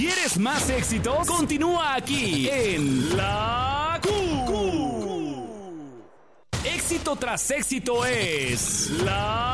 ¿Quieres más éxitos? Continúa aquí en La Q. Éxito tras éxito es La